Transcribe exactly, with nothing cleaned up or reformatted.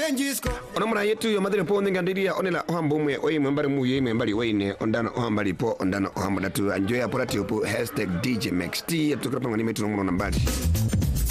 Kenjisko onamura yetu yo madre po ngandiria onela ohambo mwe oyi mwambari mu yeme mbali wene ondana ohambali po ondana ohambada tu enjoy apurati opu hashtag D J Max T tukapanga nimetu ngono nambali